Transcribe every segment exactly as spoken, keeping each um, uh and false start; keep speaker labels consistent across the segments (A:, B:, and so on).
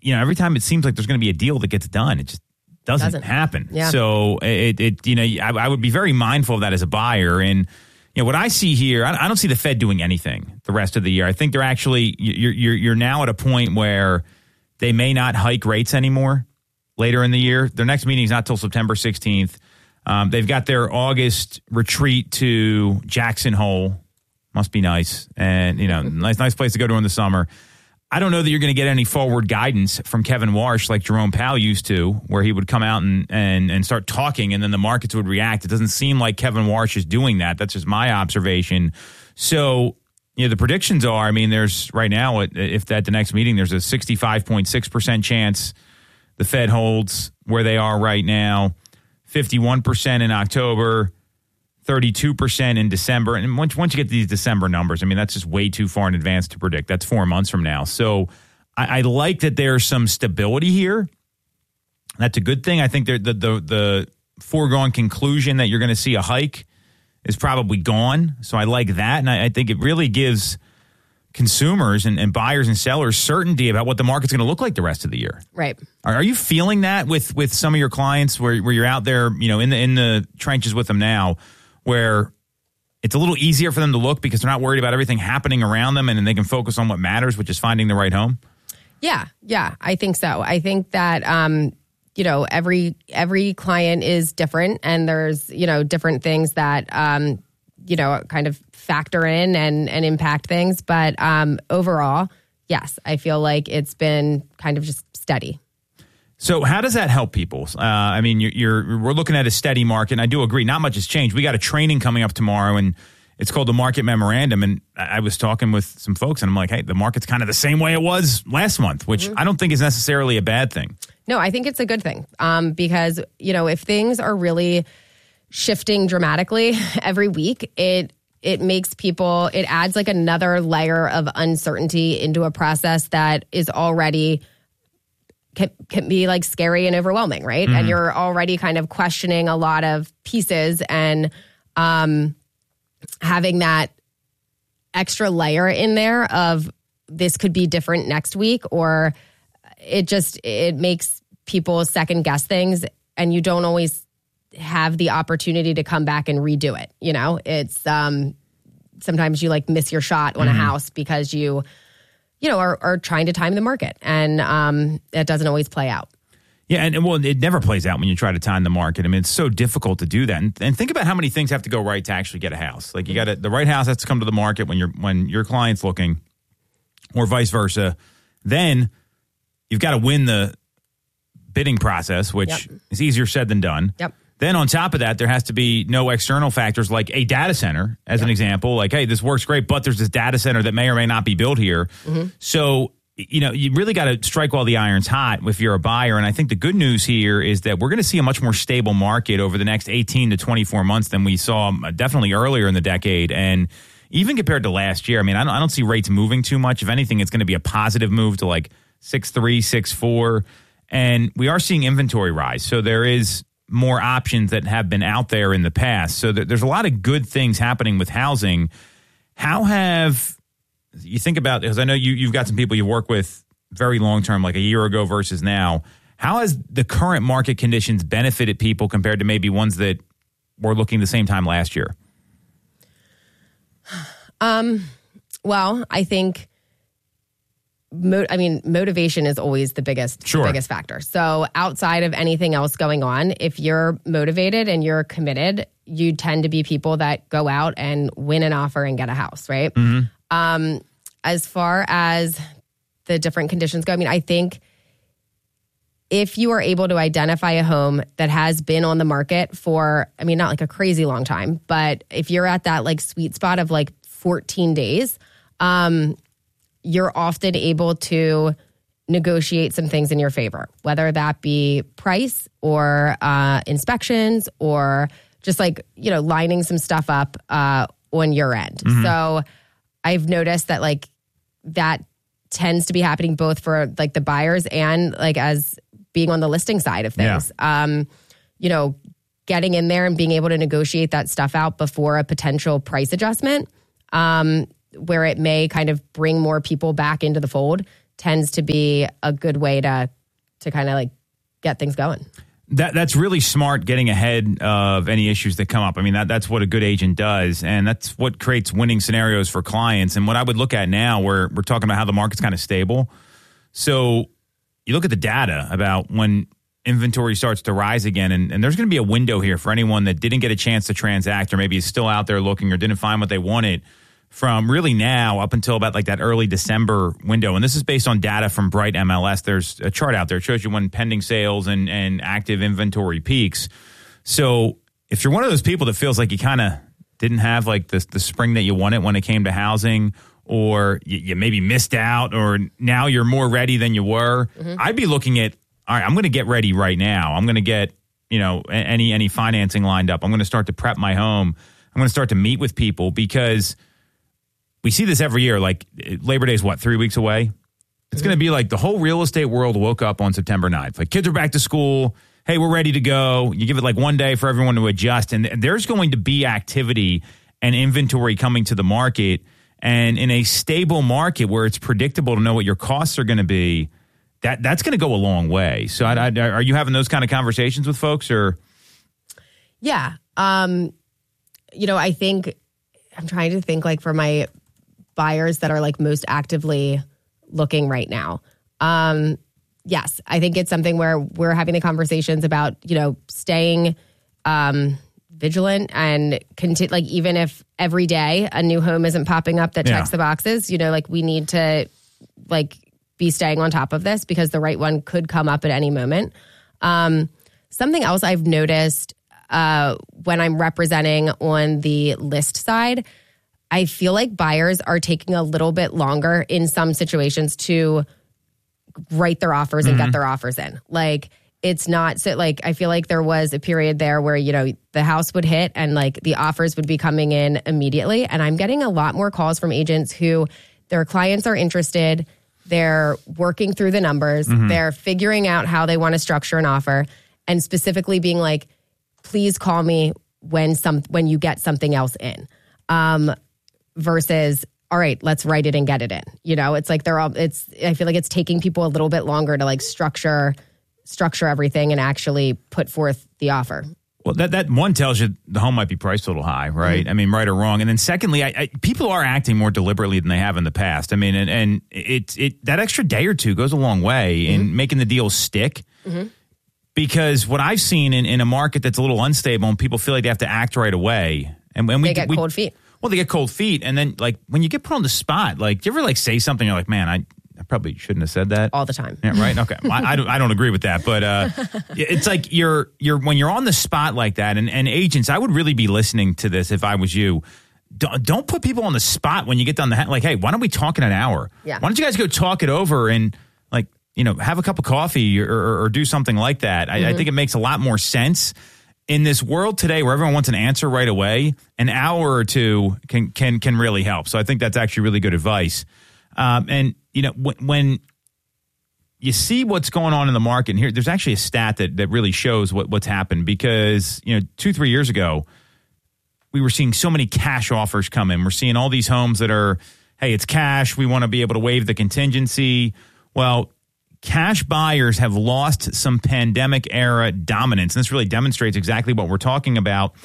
A: you know, every time it seems like there's going to be a deal that gets done, it just doesn't, doesn't. happen.
B: Yeah.
A: So it, it, you know, I, I would be very mindful of that as a buyer. And, you know, what I see here, I, I don't see the Fed doing anything the rest of the year. I think they're actually, you're, you're, you're now at a point where they may not hike rates anymore later in the year. Their next meeting is not till September sixteenth. Um, they've got their August retreat to Jackson Hole. Must be nice. And, you know, nice, nice place to go during the summer. I don't know that you're going to get any forward guidance from Kevin Warsh like Jerome Powell used to, where he would come out and, and, and start talking and then the markets would react. It doesn't seem like Kevin Warsh is doing that. That's just my observation. So, you know, the predictions are, I mean, there's right now, if at the next meeting, there's a sixty-five point six percent chance the Fed holds where they are right now, fifty-one percent in October, thirty-two percent in December. And once once you get these December numbers, I mean, that's just way too far in advance to predict. That's four months from now. So I, I like that there's some stability here. That's a good thing. I think the, the, the foregone conclusion that you're going to see a hike is probably gone. So I like that. And I, I think it really gives consumers and, and buyers and sellers certainty about what the market's going to look like the rest of the year.
B: Right.
A: Are, are you feeling that with, with some of your clients where, where you're out there, you know, in the in the trenches with them now, where it's a little easier for them to look because they're not worried about everything happening around them and then they can focus on what matters, which is finding the right home?
B: Yeah, yeah, I think so. I think that, um, you know, every every client is different and there's, you know, different things that, um, you know, kind of factor in and, and impact things. But um, overall, yes, I feel like it's been kind of just steady.
A: So how does that help people? Uh, I mean, you're, you're we're looking at a steady market, and I do agree, not much has changed. We got a training coming up tomorrow, and it's called the Market Memorandum. And I was talking with some folks, and I'm like, hey, the market's kind of the same way it was last month, which mm-hmm. I don't think is necessarily a bad thing.
B: No, I think it's a good thing um, because, you know, if things are really shifting dramatically every week, it it makes people, it adds like another layer of uncertainty into a process that is already Can, can be like scary and overwhelming, right? Mm-hmm. And you're already kind of questioning a lot of pieces and um, having that extra layer in there of this could be different next week, or it just, it makes people second guess things and you don't always have the opportunity to come back and redo it. You know, it's um, sometimes you like miss your shot on mm-hmm. a house because you you know, are, are trying to time the market. And um, it doesn't always play out.
A: Yeah, and well, it never plays out when you try to time the market. I mean, it's so difficult to do that. And, and think about how many things have to go right to actually get a house. Like you got to, the right house has to come to the market when you're when your client's looking, or vice versa. Then you've got to win the bidding process, which yep. is easier said than done.
B: Yep.
A: Then on top of that, there has to be no external factors like a data center, as yep. an example. Like, hey, this works great, but there's this data center that may or may not be built here. Mm-hmm. So, you know, you really got to strike while the iron's hot if you're a buyer. And I think the good news here is that we're going to see a much more stable market over the next eighteen to twenty-four months than we saw definitely earlier in the decade. And even compared to last year, I mean, I don't, I don't see rates moving too much. If anything, it's going to be a positive move to like six three, six four. And we are seeing inventory rise. So there is more options that have been out there in the past. So there's a lot of good things happening with housing. How have you think about, because I know you, you've got some people you work with very long term, like a year ago versus now. How has the current market conditions benefited people compared to maybe ones that were looking the same time last year?
B: Um, well, I think Mo- I mean, motivation is always the biggest,
A: sure.
B: the biggest factor. So outside of anything else going on, if you're motivated and you're committed, you tend to be people that go out and win an offer and get a house, right?
A: Mm-hmm.
B: Um, as far as the different conditions go, I mean, I think if you are able to identify a home that has been on the market for, I mean, not like a crazy long time, but if you're at that like sweet spot of like fourteen days, um, you're often able to negotiate some things in your favor, whether that be price or uh, inspections or just like, you know, lining some stuff up uh, on your end. Mm-hmm. So I've noticed that like that tends to be happening both for like the buyers and like as being on the listing side of things. Yeah. Um, you know, getting in there and being able to negotiate that stuff out before a potential price adjustment. Um, where it may kind of bring more people back into the fold tends to be a good way to to kind of like get things going.
A: That that's really smart, getting ahead of any issues that come up. I mean, that that's what a good agent does, and that's what creates winning scenarios for clients. And what I would look at now, where we're talking about how the market's kind of stable. So you look at the data about when inventory starts to rise again, and, and there's going to be a window here for anyone that didn't get a chance to transact, or maybe is still out there looking, or didn't find what they wanted, from really now up until about like that early December window. And this is based on data from Bright M L S. There's a chart out there. It shows you when pending sales and, and active inventory peaks. So if you're one of those people that feels like you kind of didn't have like the, the spring that you wanted when it came to housing, or you, you maybe missed out, or now you're more ready than you were, mm-hmm. I'd be looking at, all right, I'm going to get ready right now. I'm going to get, you know, any, any financing lined up. I'm going to start to prep my home. I'm going to start to meet with people, because we see this every year. Like Labor Day is what, three weeks away? It's mm-hmm. going to be like the whole real estate world woke up on September ninth. Like kids are back to school. Hey, we're ready to go. You give it like one day for everyone to adjust. And there's going to be activity and inventory coming to the market. And in a stable market where it's predictable to know what your costs are going to be, that that's going to go a long way. So I, I, are you having those kind of conversations with folks, or?
B: Yeah. Um, you know, I think I'm trying to think like for my buyers that are like most actively looking right now. Um, yes, I think it's something where we're having the conversations about, you know, staying um, vigilant and conti- like even if every day a new home isn't popping up that checks
A: yeah.
B: the boxes, you know, like we need to like be staying on top of this, because the right one could come up at any moment. Um, something else I've noticed uh, when I'm representing on the list side, I feel like buyers are taking a little bit longer in some situations to write their offers and mm-hmm. get their offers in. Like it's not so like, I feel like there was a period there where, you know, the house would hit and like the offers would be coming in immediately. And I'm getting a lot more calls from agents who their clients are interested. They're working through the numbers. Mm-hmm. They're figuring out how they want to structure an offer, and specifically being like, please call me when some, when you get something else in. Um, versus, all right, let's write it and get it in. You know, it's like they're all, it's, I feel like it's taking people a little bit longer to like structure, structure everything and actually put forth the offer.
A: Well, that, that one tells you the home might be priced a little high, right? Mm-hmm. I mean, right or wrong. And then secondly, I, I, people are acting more deliberately than they have in the past. I mean, and, and it, it, that extra day or two goes a long way mm-hmm. in making the deal stick. Mm-hmm. Because what I've seen in, in a market that's a little unstable and people feel like they have to act right away. And when we
B: they get
A: we,
B: cold feet.
A: Well, they get cold feet. And then, like, when you get put on the spot, like, do you ever, like, say something, you're like, man, I, I probably shouldn't have said that?
B: All the time.
A: Yeah, right? Okay. I, I, don't, I don't agree with that. But uh, it's like you're, you're when you're on the spot like that, and, and agents, I would really be listening to this if I was you. Don't, don't put people on the spot when you get down the, like, hey, why don't we talk in an hour?
B: Yeah.
A: Why don't you guys go talk it over and, like, you know, have a cup of coffee or, or, or do something like that? I, mm-hmm. I think it makes a lot more sense. In this world today where everyone wants an answer right away, an hour or two can can can really help. So I think that's actually really good advice. Um, and, you know, when, when you see what's going on in the market, and here, there's actually a stat that, that really shows what, what's happened, because, you know, two, three years ago, we were seeing so many cash offers come in. We're seeing all these homes that are, hey, it's cash. We want to be able to waive the contingency. Well, cash buyers have lost some pandemic-era dominance, and this really demonstrates exactly what we're talking about.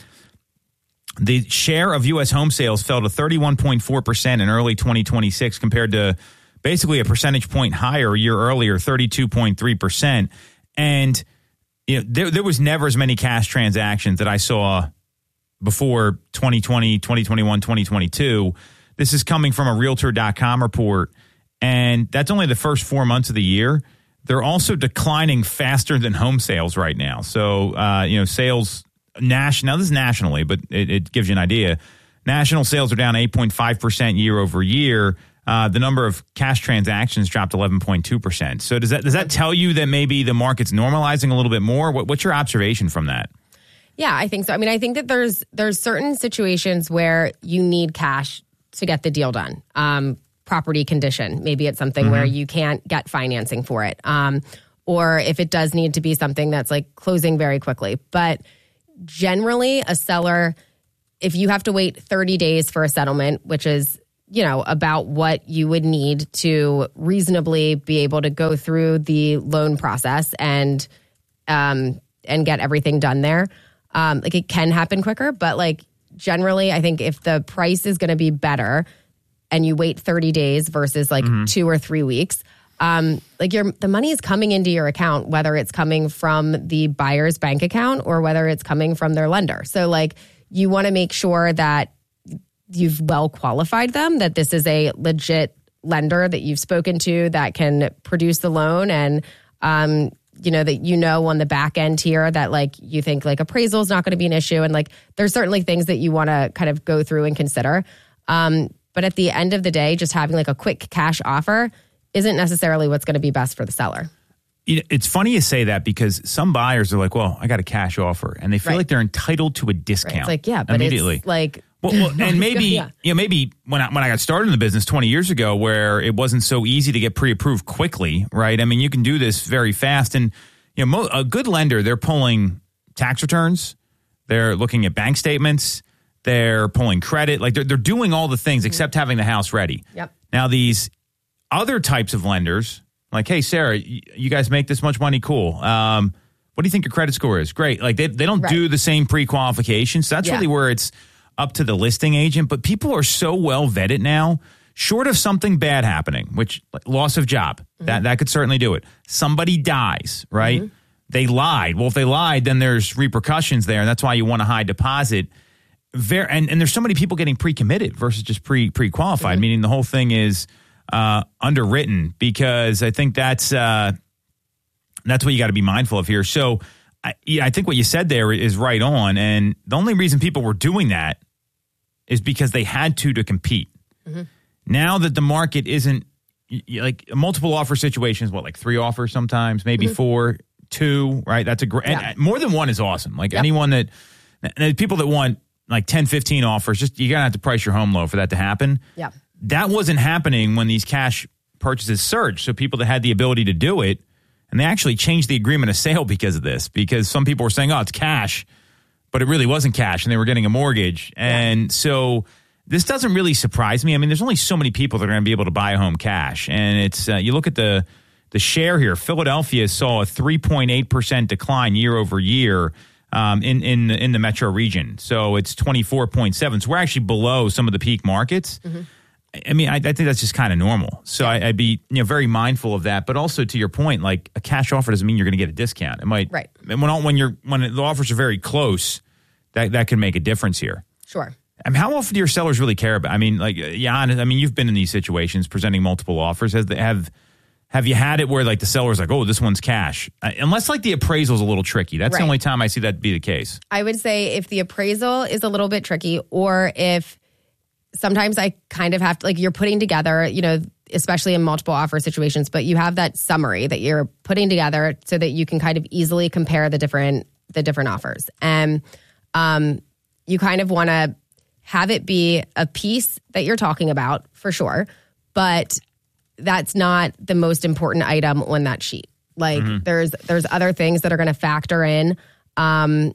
A: The share of U S home sales fell to thirty-one point four percent in early twenty twenty-six compared to basically a percentage point higher a year earlier, thirty-two point three percent. And you know, there, there was never as many cash transactions that I saw before twenty twenty, twenty twenty-one, twenty twenty-two. This is coming from a Realtor dot com report. And that's only the first four months of the year. They're also declining faster than home sales right now. So, uh, you know, sales national. Now, this is nationally, but it, it gives you an idea. National sales are down eight point five percent year over year. Uh, the number of cash transactions dropped eleven point two percent. So does that does that tell you that maybe the market's normalizing a little bit more? What, what's your observation from that?
B: Yeah, I think so. I mean, I think that there's there's certain situations where you need cash to get the deal done. Um, property condition. Maybe it's something mm-hmm. where you can't get financing for it. Um, or if it does need to be something that's like closing very quickly. But generally a seller, if you have to wait thirty days for a settlement, which is you know, about what you would need to reasonably be able to go through the loan process and um, and get everything done there. Um, like it can happen quicker, but like generally, I think if the price is going to be better and you wait thirty days versus like mm-hmm. two or three weeks, um, like your the money is coming into your account, whether it's coming from the buyer's bank account or whether it's coming from their lender. So like you want to make sure that you've well qualified them, that this is a legit lender that you've spoken to that can produce the loan, and um, you know, that you know on the back end here that like you think like appraisal is not going to be an issue. And like there's certainly things that you want to kind of go through and consider. Um, but at the end of the day, just having like a quick cash offer isn't necessarily what's going to be best for the seller.
A: It's funny you say that because some buyers are like, well, I got a cash offer, and they feel
B: right.
A: like they're entitled to a discount.
B: Right. It's like, yeah, but
A: immediately.
B: It's like,
A: well, well, and maybe,
B: yeah.
A: you know, maybe when I, when I got started in the business twenty years ago, where it wasn't so easy to get pre-approved quickly, right? I mean, you can do this very fast, and you know, mo- a good lender, they're pulling tax returns, they're looking at bank statements, they're pulling credit, like they're they're doing all the things except having the house ready.
B: Yep.
A: Now, these other types of lenders, like, hey, Sarah, you guys make this much money, cool. Um, what do you think your credit score is? Great. Like they they don't right. do the same pre-qualification, so that's yeah. really where it's up to the listing agent. But people are so well vetted now, short of something bad happening, which loss of job, mm-hmm. that, that could certainly do it. Somebody dies, right? Mm-hmm. They lied. Well, if they lied, then there's repercussions there, and that's why you want a high deposit. Very, and, and there's so many people getting pre-committed versus just pre, pre-qualified, mm-hmm. meaning the whole thing is uh, underwritten, because I think that's uh, that's what you got to be mindful of here. So I, yeah, I think what you said there is right on, and the only reason people were doing that is because they had to to compete. Mm-hmm. Now that the market isn't like a multiple offer situations, what, like three offers sometimes, maybe mm-hmm. four, two, right? That's a great, yeah. more than one is awesome. Like yep. anyone that, and people that want like ten, fifteen offers, just, you're going to have to price your home low for that to happen.
B: Yeah.
A: That wasn't happening when these cash purchases surged. So people that had the ability to do it, and they actually changed the agreement of sale because of this, because some people were saying, oh, it's cash, but it really wasn't cash, and they were getting a mortgage. And yeah. so this doesn't really surprise me. I mean, there's only so many people that are going to be able to buy a home cash. And it's, uh, you look at the the share here, Philadelphia saw a three point eight percent decline year over year um, in, in, the, in the metro region. So it's twenty-four point seven. So we're actually below some of the peak markets. Mm-hmm. I mean, I, I think that's just kind of normal. So I, I'd be, you know, very mindful of that. But also, to your point, like a cash offer doesn't mean you're going to get a discount. It might,
B: right?
A: And when when you're when the offers are very close, that that can make a difference here.
B: Sure.
A: I mean, how often do your sellers really care about? I mean, like, Jan, I mean, you've been in these situations presenting multiple offers. Has they, have have you had it where like the seller's like, oh, this one's cash? Uh, unless like the appraisal's a little tricky. That's right. The only time I see that be the case.
B: I would say if the appraisal is a little bit tricky, or if sometimes I kind of have to, like, you're putting together, you know, especially in multiple offer situations, but you have that summary that you're putting together so that you can kind of easily compare the different the different offers. And um, you kind of want to have it be a piece that you're talking about, for sure, but that's not the most important item on that sheet. Like mm-hmm. there's there's other things that are going to factor in um,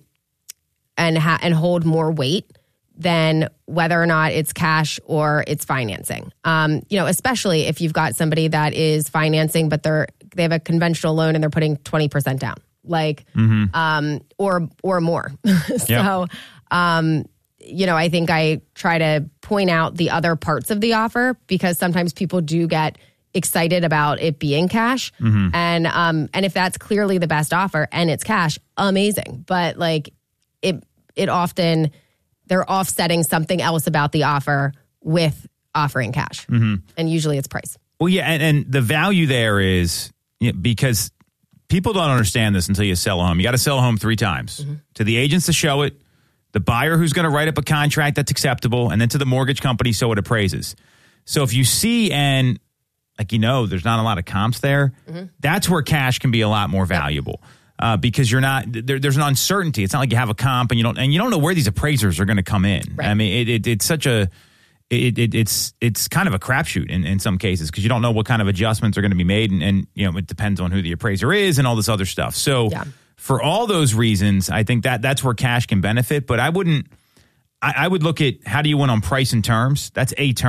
B: and ha- and hold more weight than whether or not it's cash or it's financing. Um, you know, especially if you've got somebody that is financing, but they're they have a conventional loan and they're putting twenty percent down, like mm-hmm. um, or or more. so, yep. um, you know, I think I try to point out the other parts of the offer, because sometimes people do get excited about it being cash, mm-hmm. and um, and if that's clearly the best offer and it's cash, amazing. But like it, it often. They're offsetting something else about the offer with offering cash. Mm-hmm. And usually it's price.
A: Well, yeah, and, and the value there is, you know, because people don't understand this until you sell a home. You got to sell a home three times. Mm-hmm. To the agents to show it, the buyer who's going to write up a contract that's acceptable, and then to the mortgage company so it appraises. So if you see, and like, you know, there's not a lot of comps there, mm-hmm. that's where cash can be a lot more valuable. Yep. Uh, because you're not there, there's an uncertainty. It's not like you have a comp and you don't and you don't know where these appraisers are going to come in. Right. I mean, it, it, it's such a it, it, it's it's kind of a crapshoot in, in some cases, because you don't know what kind of adjustments are going to be made, and, and you know, it depends on who the appraiser is and all this other stuff. So yeah. for all those reasons, I think that that's where cash can benefit. But I wouldn't. I, I would look at how do you win on price and terms. That's a term.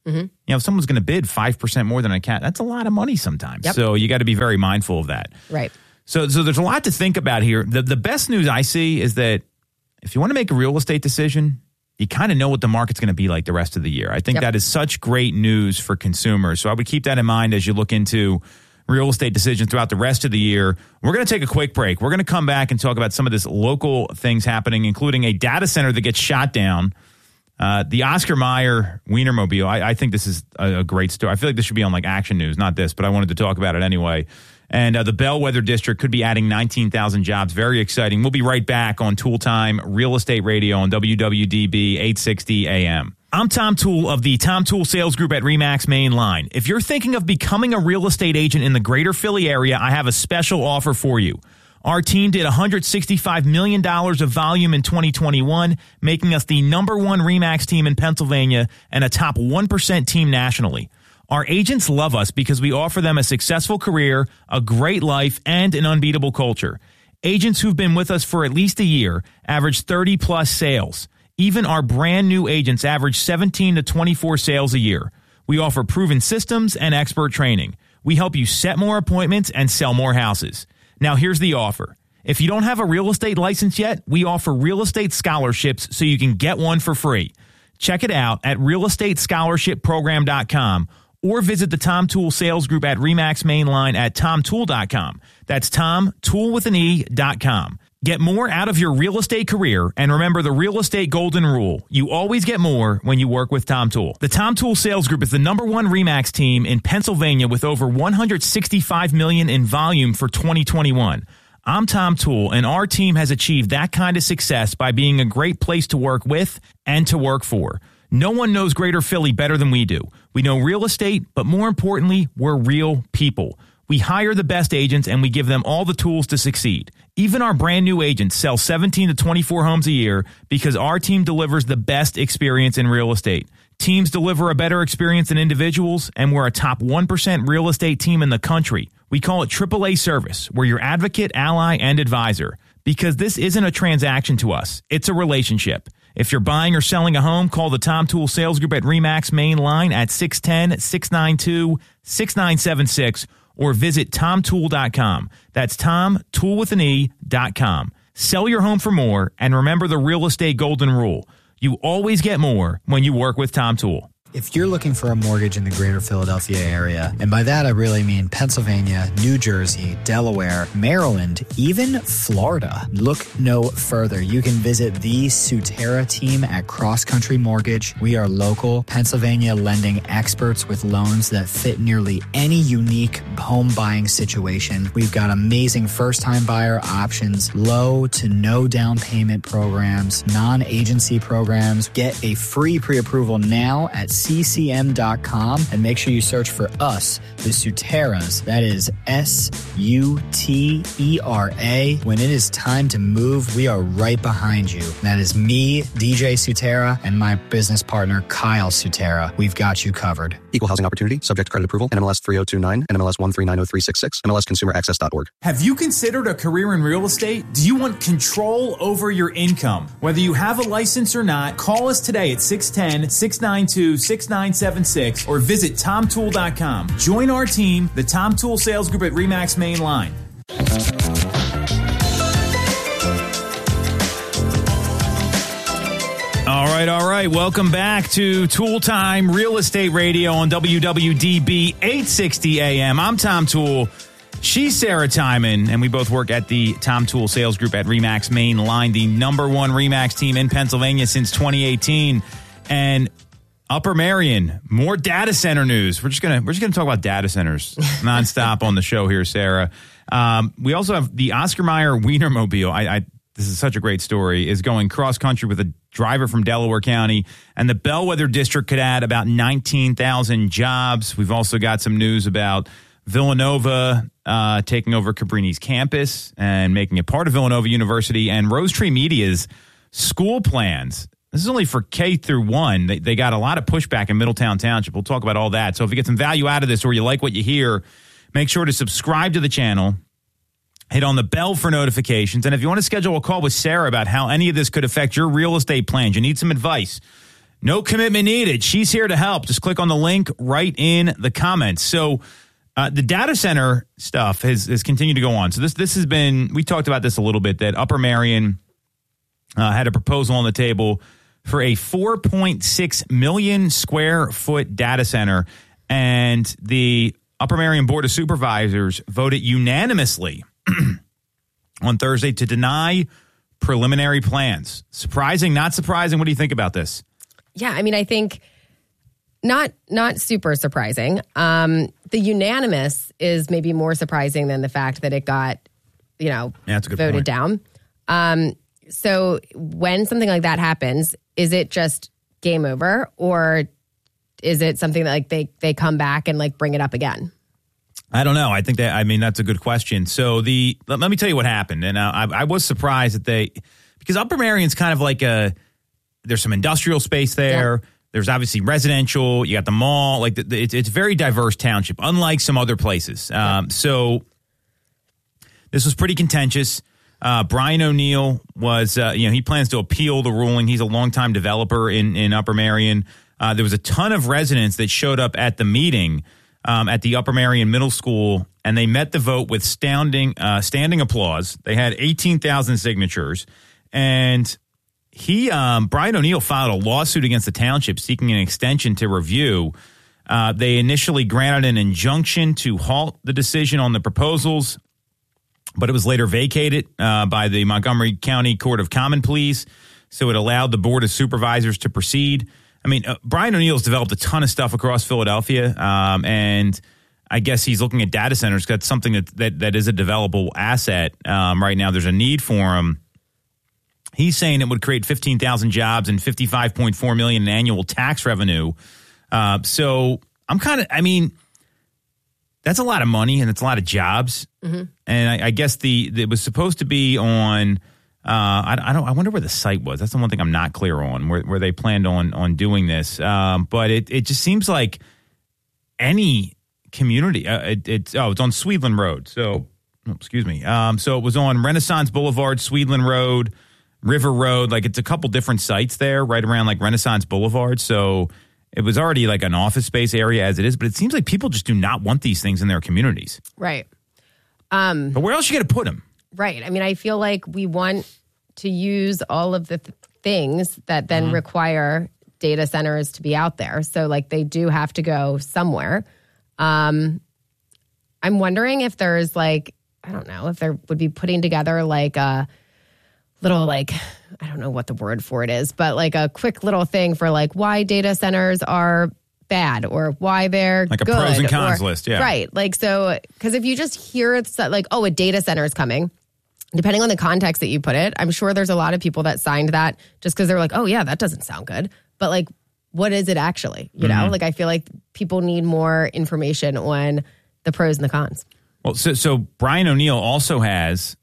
B: Mm-hmm.
A: You know, if someone's going to bid five percent more than a cat, that's a lot of money sometimes.
B: Yep.
A: So you got to be very mindful of that.
B: Right.
A: So, so there's a lot to think about here. The, the best news I see is that if you want to make a real estate decision, you kind of know what the market's going to be like the rest of the year. I think
B: Yep.
A: that is such great news for consumers. So I would keep that in mind as you look into real estate decisions throughout the rest of the year. We're going to take a quick break. We're going to come back and talk about some of this local things happening, including a data center that gets shot down. Uh, the Oscar Mayer Wienermobile. I, I think this is a, a great story. I feel like this should be on like Action News, not this, but I wanted to talk about it anyway. And uh, the Bellwether District could be adding nineteen thousand jobs. Very exciting. We'll be right back on Tool Time Real Estate Radio on W W D B eight sixty A M. I'm Tom Toole of the Tom Toole Sales Group at RE/MAX Main Line. If you're thinking of becoming a real estate agent in the greater Philly area, I have a special offer for you. Our team did one hundred sixty-five million dollars of volume in twenty twenty-one, making us the number one RE/MAX team in Pennsylvania and a top one percent team nationally. Our agents love us because we offer them a successful career, a great life, and an unbeatable culture. Agents who've been with us for at least a year average thirty plus sales. Even our brand new agents average seventeen to twenty-four sales a year. We offer proven systems and expert training. We help you set more appointments and sell more houses. Now, here's the offer. If you don't have a real estate license yet, we offer real estate scholarships so you can get one for free. Check it out at real estate scholarship program dot com or visit the Tom Toole Sales Group at RE/MAX Mainline at tom toole dot com. That's Tom, Toole with an E, dot com. Get more out of your real estate career, and remember the real estate golden rule. You always get more when you work with Tom Toole. The Tom Toole Sales Group is the number one RE/MAX team in Pennsylvania with over one hundred sixty-five million dollars in volume for twenty twenty-one. I'm Tom Toole, and our team has achieved that kind of success by being a great place to work with and to work for. No one knows Greater Philly better than we do. We know real estate, but more importantly, we're real people. We hire the best agents, and we give them all the tools to succeed. Even our brand new agents sell seventeen to twenty-four homes a year because our team delivers the best experience in real estate. Teams deliver a better experience than individuals, and we're a top one percent real estate team in the country. We call it triple A service. We're your advocate, ally, and advisor. Because this isn't a transaction to us. It's a relationship. If you're buying or selling a home, call the Tom Toole Sales Group at RE/MAX Main Line at six one zero, six nine two, six nine seven six or visit tom toole dot com. That's Tom, Toole with an E, dot com. Sell your home for more, and remember the real estate golden rule. You always get more when you work with Tom Toole.
C: If you're looking for a mortgage in the greater Philadelphia area, and by that I really mean Pennsylvania, New Jersey, Delaware, Maryland, even Florida, look no further. You can visit the Sutera team at Cross Country Mortgage. We are local Pennsylvania lending experts with loans that fit nearly any unique home buying situation. We've got amazing first-time buyer options, low to no down payment programs, non-agency programs. Get a free pre-approval now at c c m dot com and make sure you search for us, the Suteras. That is S U T E R A. When it is time to move, we are right behind you. That is me, D J Sutera, and my business partner, Kyle Sutera. We've got you covered.
D: Equal housing opportunity, subject to credit approval, N M L S three oh two nine, N M L S one three nine oh three six six, M L S consumer access dot org.
A: Have you considered a career in real estate? Do you want control over your income? Whether you have a license or not, call us today at six one zero, six nine two, six nine seven six or visit tom toole dot com. Join our team, the Tom Toole Sales Group at RE/MAX Main Line. All right, all right. Welcome back to Tool Time Real Estate Radio on W W D B eight sixty A M. I'm Tom Toole. She's Sarah Timon, and we both work at the Tom Toole Sales Group at RE/MAX Main Line, the number one RE/MAX team in Pennsylvania since twenty eighteen. And Upper Marion, more data center news. We're just gonna we're just gonna talk about data centers nonstop on the show here, Sarah. Um, we also have the Oscar Mayer Wienermobile. I, I this is such a great story. Is going cross country with a driver from Delaware County, and the Bellwether District could add about nineteen thousand jobs. We've also got some news about Villanova uh, taking over Cabrini's campus and making it part of Villanova University, and Rose Tree Media's school plans. This is only for K through one. They, they got a lot of pushback in Middletown Township. We'll talk about all that. So if you get some value out of this or you like what you hear, make sure to subscribe to the channel. Hit on the bell for notifications. And if you want to schedule a call with Sarah about how any of this could affect your real estate plans, you need some advice, No commitment needed. She's here to help. Just click on the link right in the comments. So uh, the data center stuff has, has continued to go on. So this this has been, we talked about this a little bit, that Upper Merion uh, had a proposal on the table for a four point six million square foot data center. And the Upper Merion Board of Supervisors voted unanimously on Thursday to deny preliminary plans. Surprising, not surprising. What do you think about this?
B: Yeah, I mean, I think not not super surprising. Um, the unanimous is maybe more surprising than the fact that it got, you know,
A: yeah, that's a good
B: voted
A: point.
B: down. Um, so when something like that happens, is it just game over, or is it something that like they they come back and like bring it up again?
A: I don't know. I think that, I mean, that's a good question. So the, let, let me tell you what happened. And uh, I, I was surprised that they, because Upper Merion's kind of like a, there's some industrial space there. Yeah. There's obviously residential. You got the mall. Like the, the, it's, it's a very diverse township, unlike some other places. Um, yeah. So this was pretty contentious. Uh, Brian O'Neill was, uh, you know, he plans to appeal the ruling. He's a longtime developer in, in Upper Merion. Uh, there was a ton of residents that showed up at the meeting um, at the Upper Merion Middle School, and they met the vote with standing, uh, standing applause. They had eighteen thousand signatures, and he, um, Brian O'Neill, filed a lawsuit against the township seeking an extension to review. Uh, they initially granted an injunction to halt the decision on the proposals, but it was later vacated uh, by the Montgomery County Court of Common Pleas, so it allowed the Board of Supervisors to proceed. I mean, uh, Brian O'Neill's developed a ton of stuff across Philadelphia, um, and I guess he's looking at data centers. That's something that, that, that is a developable asset um, right now. There's a need for them. He's saying it would create fifteen thousand jobs and fifty-five point four million dollars in annual tax revenue. Uh, so I'm kind of, I mean, that's a lot of money and it's a lot of jobs. Mm-hmm. And I, I guess the, the it was supposed to be on. Uh, I, I don't. I wonder where the site was. That's the one thing I'm not clear on, where where they planned on on doing this. Um, but it it just seems like any community. Uh, it, it's oh, it's on Sweedland Road. So, oh, excuse me. Um, so it was on Renaissance Boulevard, Sweedland Road, River Road. Like it's a couple different sites there, right around like Renaissance Boulevard. So it was already like an office space area as it is. But it seems like people just do not want these things in their communities.
B: Right. Um,
A: but where else you going to put them?
B: Right. I mean, I feel like we want to use all of the th- things that then mm-hmm. require data centers to be out there. So, like, they do have to go somewhere. Um, I'm wondering if there's, like, I don't know, if there would be putting together, like, a little, like, I don't know what the word for it is, but, like, a quick little thing for, like, why data centers are bad or why they're
A: like a
B: good,
A: pros and cons
B: or,
A: list. Yeah.
B: Right. Like, so, because if you just hear it's like, oh, a data center is coming, depending on the context that you put it, I'm sure there's a lot of people that signed that just because they're like, oh, yeah, that doesn't sound good. But like, what is it actually? You mm-hmm. know, like I feel like people need more information on the pros and the cons.
A: Well, so, so Brian O'Neill also has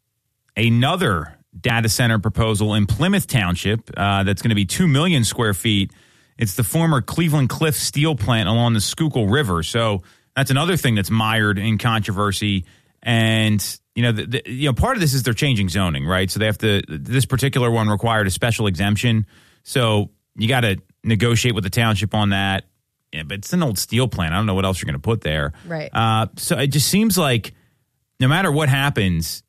A: another data center proposal in Plymouth Township uh, that's going to be two million square feet. It's the former Cleveland Cliff steel plant along the Schuylkill River. So that's another thing that's mired in controversy. And You know, the, the, you know, part of this is they're changing zoning, right? So they have to. This particular one required a special exemption, so you got to negotiate with the township on that. Yeah, but it's an old steel plant. I don't know what else you're going to put there,
B: right?
A: Uh, so it just seems like no matter what happens,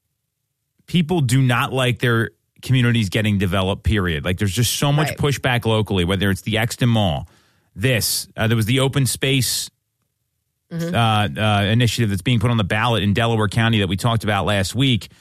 A: people do not like their communities getting developed. Period. Like there's just so much right. pushback locally. Whether it's the Exton Mall, this uh, there was the open space. Mm-hmm. Uh, uh, initiative that's being put on the ballot in Delaware County that we talked about last week.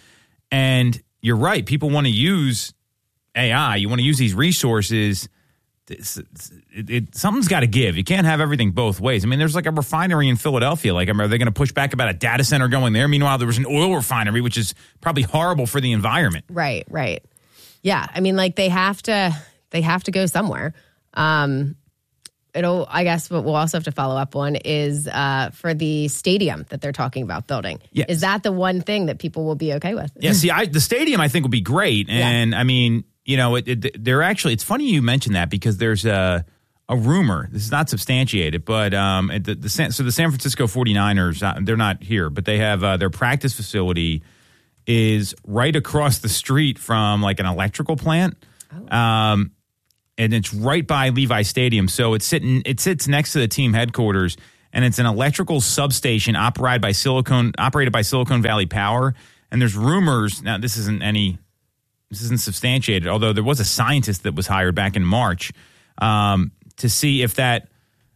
A: And you're right. People want to use A I. You want to use these resources. It's, it's, it, it, something's got to give. You can't have everything both ways. I mean, there's like a refinery in Philadelphia. Like, are they going to push back about a data center going there? Meanwhile, there was an oil refinery, which is probably horrible for the environment.
B: Right, right. Yeah. I mean, like they have to, they have to go somewhere. Um, It'll, I guess what we'll also have to follow up on is uh, for the stadium that they're talking about building.
A: Yes.
B: Is that the one thing that people will be okay with?
A: Yeah, see, I, the stadium I think will be great. And yeah. I mean, you know, it, it, they're actually, it's funny you mentioned that because there's a, a rumor. This is not substantiated, but um, the, the San, so the San Francisco forty-niners, uh, they're not here, but they have uh, their practice facility is right across the street from like an electrical plant. Oh. Um and it's right by Levi Stadium. So it's sitting, it sits next to the team headquarters, and it's an electrical substation operated by Silicon, operated by Silicon Valley Power. And there's rumors, now this isn't any, this isn't substantiated, although there was a scientist that was hired back in March um, to see if that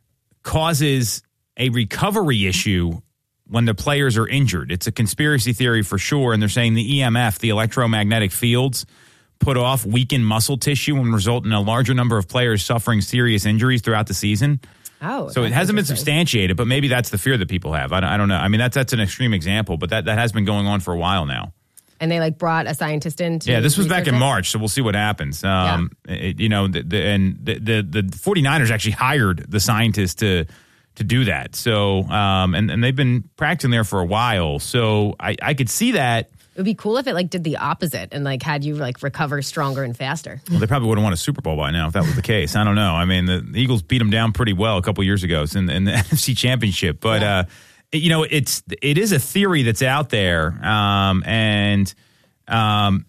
A: causes a recovery issue when the players are injured. It's a conspiracy theory for sure, and they're saying the E M F, the electromagnetic fields, put off weakened muscle tissue and result in a larger number of players suffering serious injuries throughout the season.
B: Oh,
A: so it hasn't been substantiated, but maybe that's the fear that people have. I don't, I don't know. I mean, that's that's an extreme example, but that, that has been going on for a while now.
B: And they like brought a scientist in to
A: yeah, this was back in
B: it?
A: March, so we'll see what happens. Um, yeah. it, you know, the, the, and the, the the 49ers actually hired the scientist to to do that. So, um, and, and they've been practicing there for a while. So I, I could see that.
B: It would be cool if it like did the opposite and like had you like recover stronger and faster.
A: Well, they probably would have won a Super Bowl by now if that was the case. I don't know. I mean, the, the Eagles beat them down pretty well a couple years ago in, in the N F C Championship. But, yeah. uh, it, you know, it's it is a theory that's out there. Um, and, um,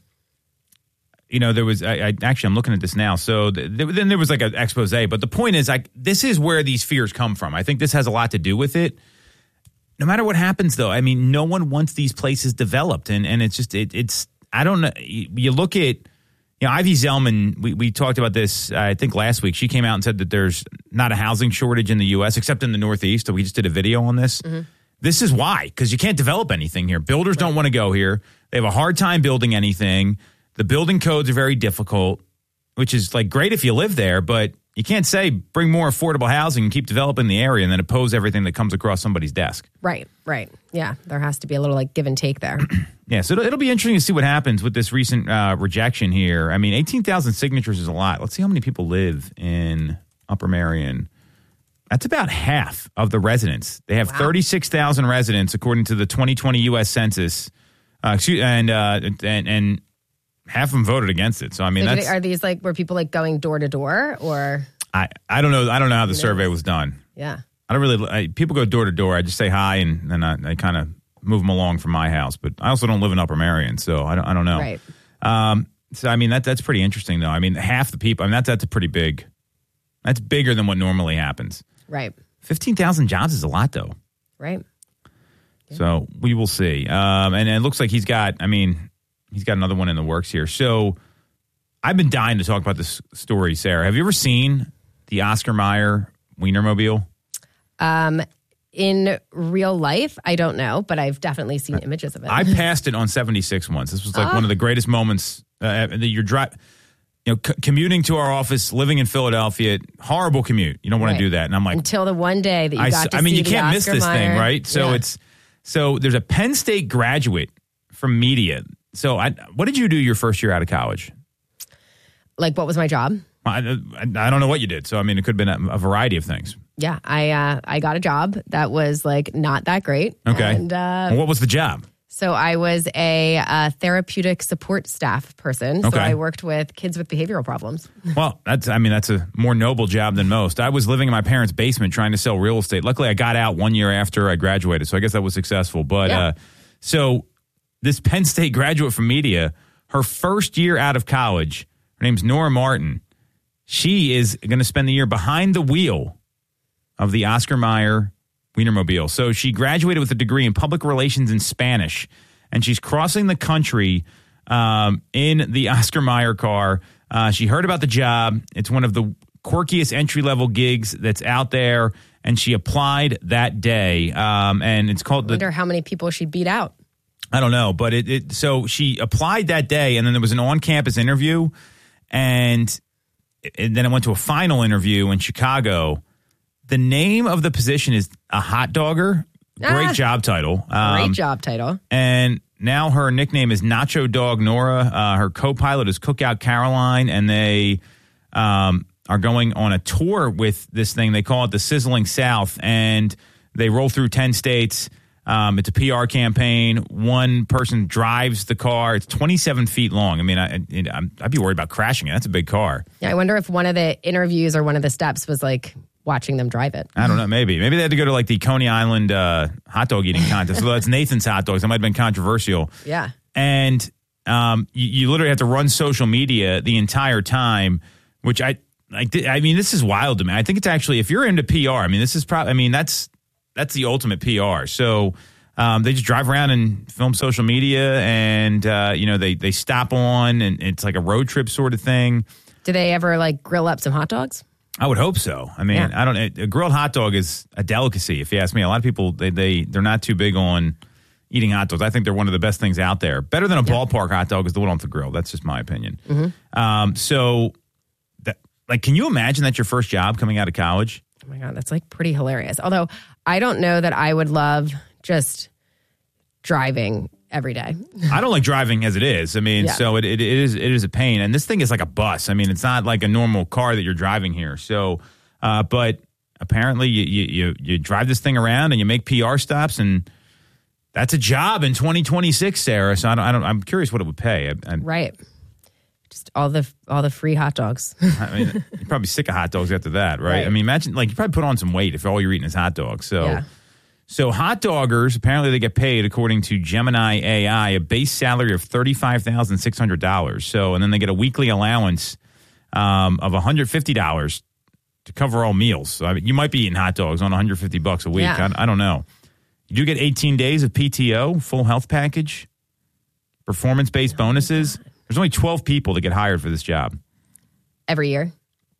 A: you know, there was I, I actually I'm looking at this now. So th- then there was like an expose. But the point is, like, this is where these fears come from. I think this has a lot to do with it. No matter what happens, though, I mean, no one wants these places developed, and and it's just it, it's I don't know. You look at you know Ivy Zellman. We we talked about this uh, I think last week. She came out and said that there's not a housing shortage in the U S except in the Northeast. So we just did a video on this. Mm-hmm. This is why, because you can't develop anything here. Builders right. don't want to go here. They have a hard time building anything. The building codes are very difficult, which is like great if you live there, but you can't say bring more affordable housing and keep developing the area and then oppose everything that comes across somebody's desk.
B: Right, right. Yeah, there has to be a little like give and take there.
A: Yeah, so it'll, it'll be interesting to see what happens with this recent uh, rejection here. I mean, eighteen thousand signatures is a lot. Let's see how many people live in Upper Merion. That's about half of the residents. They have wow. thirty-six thousand residents according to the twenty twenty U S Census. Uh, excuse, and, uh, and and half of them voted against it. So I mean, so that's,
B: are these like were people like going door to door or?
A: I, I don't know. I don't know how the survey was done.
B: Yeah,
A: I don't really. I, people go door to door. I just say hi and then I, I kind of move them along from my house. But I also don't live in Upper Merion, so I don't. I don't know.
B: Right.
A: Um. So I mean that that's pretty interesting though. I mean half the people. I mean that's that's a pretty big. That's bigger than what normally happens.
B: Right.
A: Fifteen thousand jobs is a lot though.
B: Right.
A: Yeah. So we will see. Um. And, and it looks like he's got. I mean. He's got another one in the works here. So I've been dying to talk about this story, Sarah. Have you ever seen the Oscar Mayer Wienermobile?
B: Um, in real life, I don't know, but I've definitely seen images of it.
A: I passed it on seventy-six once. This was like oh. one of the greatest moments uh, that you're driving. You know, c- commuting to our office, living in Philadelphia, horrible commute. You don't want right. to do that. And I'm like,
B: until the one day that you
A: I,
B: got to
A: I mean,
B: see
A: you can't
B: the
A: miss
B: Oscar
A: this
B: Mayer.
A: thing, right? So
B: yeah.
A: it's so there's a Penn State graduate from media. So I, what did you do your first year out of college?
B: Like, what was my job?
A: I, I, I don't know what you did. So, I mean, it could have been a, a variety of things.
B: Yeah, I uh, I got a job that was, like, not that great.
A: Okay.
B: And, uh,
A: well, what was the job?
B: So I was a uh, therapeutic support staff person. So
A: okay.
B: I worked with kids with behavioral problems.
A: Well, that's I mean, that's a more noble job than most. I was living in my parents' basement trying to sell real estate. Luckily, I got out one year after I graduated. So I guess that was successful. But
B: yeah.
A: uh, so... This Penn State graduate from media, her first year out of college, her name's Nora Martin. She is going to spend the year behind the wheel of the Oscar Mayer Wienermobile. So she graduated with a degree in public relations and Spanish, and she's crossing the country um, in the Oscar Mayer car. Uh, she heard about the job. It's one of the quirkiest entry-level gigs that's out there, and she applied that day. Um, and it's called
B: I wonder
A: the,
B: how many people she beat out.
A: I don't know, but it, it so she applied that day, and then there was an on-campus interview, and, and then it went to a final interview in Chicago. The name of the position is a hot dogger. Great ah, job title.
B: Um, great job title.
A: And now her nickname is Nacho Dog Nora. Uh, her co-pilot is Cookout Caroline, and they um, are going on a tour with this thing. They call it the Sizzling South, and they roll through ten states. Um, it's a P R campaign. One person drives the car. It's twenty-seven feet long. I mean, I, I'm, I'd be worried about crashing it. That's a big car.
B: Yeah, I wonder if one of the interviews or one of the steps was like watching them drive it.
A: I don't know. Maybe. Maybe they had to go to like the Coney Island uh, hot dog eating contest. So that's Nathan's Hot Dogs. That might have been controversial.
B: Yeah.
A: And um, you, you literally have to run social media the entire time, which I like, I mean, this is wild to me. I think it's actually, if you're into P R, I mean, this is probably, I mean, that's that's the ultimate P R. So um, they just drive around and film social media, and uh, you know, they they stop on, and it's like a road trip sort of thing.
B: Do they ever like grill up some hot dogs?
A: I would hope so. I mean,
B: Yeah.
A: I don't. A grilled hot dog is a delicacy, if you ask me. A lot of people they they they're not too big on eating hot dogs. I think they're one of the best things out there. Better than a
B: Yeah.
A: ballpark hot dog is the one off the grill. That's just my opinion.
B: Mm-hmm.
A: Um, so, that, like, can you imagine that's your first job coming out of college?
B: Oh my God, that's like pretty hilarious. Although I don't know that I would love just driving every day.
A: I don't like driving as it is. I mean,
B: Yeah.
A: so it, it, it is it is a pain. And this thing is like a bus. I mean, it's not like a normal car that you're driving here. So, uh, but apparently you, you you you drive this thing around and you make P R stops, and that's a job in twenty twenty-six, Sarah. So I don't, I don't I'm curious what it would pay. I, I,
B: Right. Just all the all the free hot dogs.
A: I mean, you're probably sick of hot dogs after that, right?
B: Right.
A: I mean, imagine like you probably put on some weight if all you're eating is hot dogs. So.
B: Yeah.
A: So hot doggers, apparently they get paid, according to Gemini A I, a base salary of thirty-five thousand six hundred dollars. So, and then they get a weekly allowance um, of one hundred fifty dollars to cover all meals. So I mean, you might be eating hot dogs on one hundred fifty bucks a week.
B: Yeah.
A: I, I don't know. You do get eighteen days of P T O, full health package, performance-based bonuses. There's only twelve people that get hired for this job.
B: Every year.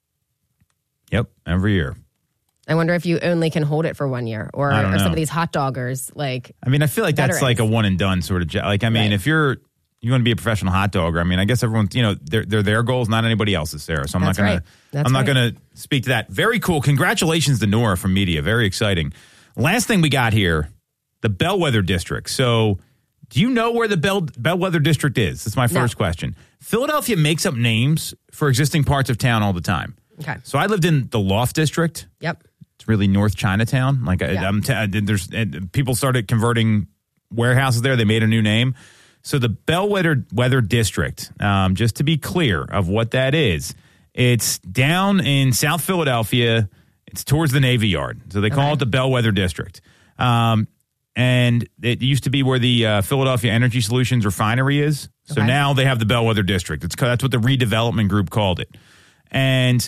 A: Yep, every year.
B: I wonder if you only can hold it for one year, or
A: I don't
B: are
A: know.
B: some of these hot doggers like?
A: I mean, I feel like that's
B: Veterans.
A: like a one and done sort of job. Like, I mean,
B: Right.
A: if you're you want to be a professional hot dogger, I mean, I guess everyone's, you know, they're, they're their goals, not anybody else's, Sarah. So I'm
B: That's
A: not gonna
B: right. That's
A: I'm not
B: right.
A: gonna speak to that. Very cool. Congratulations to Nora from Media. Very exciting. Last thing we got here, the Bellwether District. So, do you know where the Bell, Bellwether District is? That's my first
B: No.
A: question. Philadelphia makes up names for existing parts of town all the time.
B: Okay.
A: So I lived in the Loft District.
B: Yep.
A: It's really North Chinatown. Like I,
B: Yeah.
A: I'm, t- there's and people started converting warehouses there. They made a new name. So the Bellwether Weather District, um, just to be clear of what that is, it's down in South Philadelphia. It's towards the Navy Yard. So they call
B: Okay.
A: it the Bellwether District. Um, and it used to be where the uh, Philadelphia Energy Solutions refinery is. So
B: Okay.
A: now they have the Bellwether District. It's that's what the redevelopment group called it. And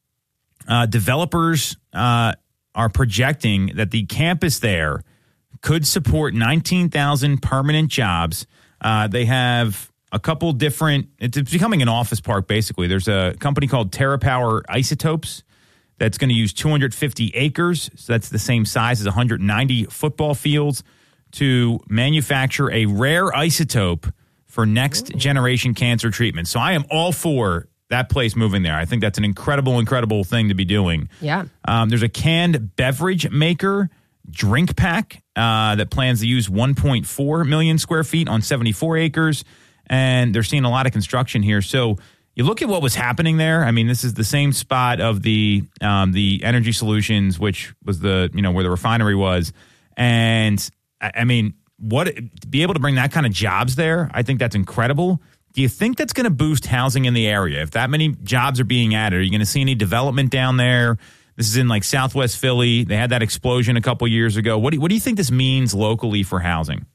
A: uh, developers uh, are projecting that the campus there could support nineteen thousand permanent jobs. Uh, they have a couple different, it's becoming an office park, basically. There's a company called TerraPower Isotopes that's going to use two hundred fifty acres. So that's the same size as one hundred ninety football fields to manufacture a rare isotope for next generation cancer treatment. So I am all for that place moving there. I think that's an incredible, incredible thing to be doing.
B: Yeah.
A: Um, there's a canned beverage maker, Drink Pack, uh, that plans to use one point four million square feet on seventy-four acres. And they're seeing a lot of construction here. So you look at what was happening there. I mean, this is the same spot of the um, the Energy Solutions, which was the, you know, where the refinery was. And I, I mean, what to be able to bring that kind of jobs there, I think that's incredible. Do you think that's going to boost housing in the area? If that many jobs are being added, are you going to see any development down there? This is in like Southwest Philly. They had that explosion a couple years ago. What do, what do you think this means locally for housing?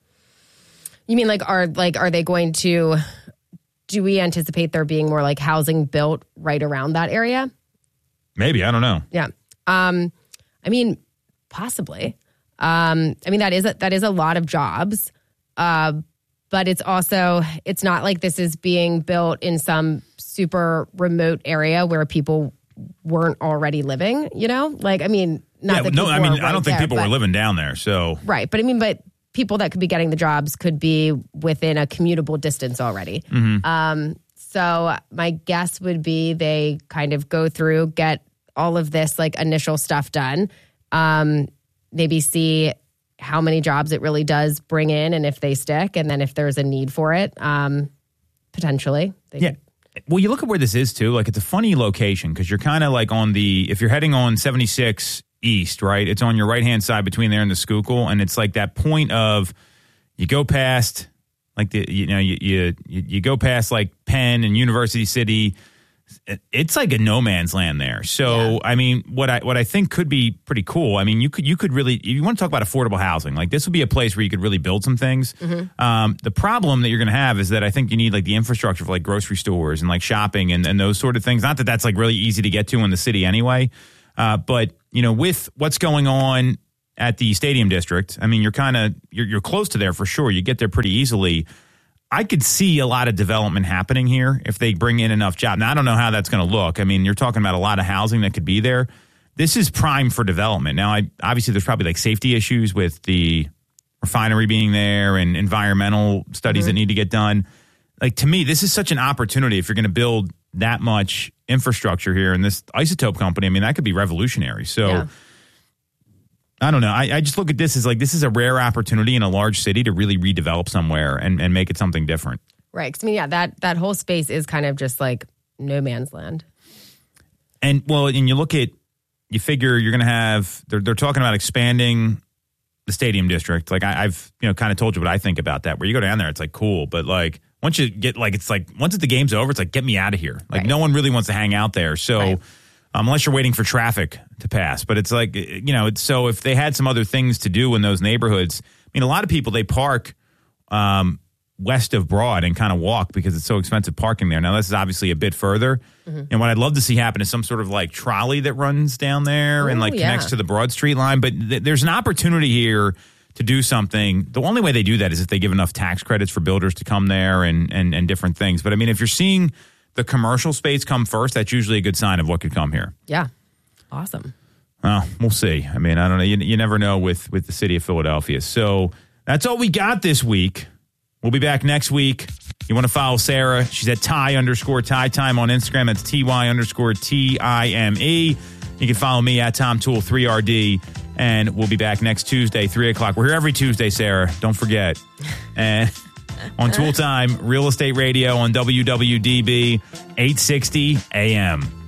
B: You mean like are like are they going to? Do we anticipate there being more like housing built right around that area?
A: Maybe. I don't know.
B: Yeah. Um, I mean, possibly. Um, I mean that is a, that is a lot of jobs. Uh, but it's also it's not like this is being built in some super remote area where people weren't already living, you know? Like, I mean, not
A: Yeah,
B: that
A: no,
B: people
A: I mean,
B: were
A: I
B: right
A: don't think
B: there,
A: people
B: but,
A: were living down there. So
B: right. But I mean, but people that could be getting the jobs could be within a commutable distance already.
A: Mm-hmm.
B: Um, so my guess would be they kind of go through, get all of this like initial stuff done, um, maybe see how many jobs it really does bring in and if they stick, and then if there's a need for it, um, potentially. They
A: yeah.
B: could-
A: Well, you look at where this is too. Like, it's a funny location because you're kind of like on the, if you're heading on seventy-six East, right? It's on your right hand side between there and the Schuylkill, and it's like that point of you go past, like the you know you you you go past like Penn and University City. it's like a no man's land there. So, yeah. I mean, what I what I think could be pretty cool. I mean, you could you could really, if you want to talk about affordable housing, like this would be a place where you could really build some things. Mm-hmm. Um, the problem that you're going to have is that I think you need like the infrastructure for like grocery stores and like shopping and, and those sort of things. Not that that's like really easy to get to in the city anyway. Uh, but, you know, with what's going on at the Stadium District, I mean, you're kind of, you're, you're close to there for sure. You get there pretty easily. I could see a lot of development happening here if they bring in enough jobs. Now, I don't know how that's going to look. I mean, you're talking about a lot of housing that could be there. This is prime for development. Now, I, obviously, there's probably like safety issues with the refinery being there and environmental studies mm-hmm. that need to get done. Like, to me, this is such an opportunity if you're going to build that much infrastructure here. And this isotope company, I mean, that could be revolutionary. So, yeah. I don't know. I, I just look at this as like this is a rare opportunity in a large city to really redevelop somewhere and, and make it something different.
B: Right. Because, I mean, yeah, that, that whole space is kind of just like no man's land.
A: And, well, and you look at, you figure you're going to have, they're, they're talking about expanding the Stadium District. Like, I, I've, you know, kind of told you what I think about that. Where you go down there, it's like cool. But, like, once you get, like, it's like, once the game's over, it's like, get me out of here. Like, right. No one really wants to hang out there. So, right. um, unless you're waiting for traffic to pass. But it's like, you know, it's, so if they had some other things to do in those neighborhoods, I mean, a lot of people, they park um, west of Broad and kind of walk because it's so expensive parking there. Now, this is obviously a bit further. Mm-hmm. And what I'd love to see happen is some sort of like trolley that runs down there Ooh, and like yeah. connects to the Broad Street line. But th- there's an opportunity here to do something. The only way they do that is if they give enough tax credits for builders to come there and and, and different things. But I mean, if you're seeing the commercial space come first, that's usually a good sign of what could come here.
B: Yeah. Awesome.
A: Well, we'll see. I mean, I don't know. You, you never know with, with the city of Philadelphia. So that's all we got this week. We'll be back next week. You want to follow Sarah? She's at Ty underscore Ty Time on Instagram. That's T Y underscore T I M E. You can follow me at Tom Toole three R D. And we'll be back next Tuesday, three o'clock. We're here every Tuesday, Sarah. Don't forget. And on Toole Time, Real Estate Radio on W W D B, eight sixty A M.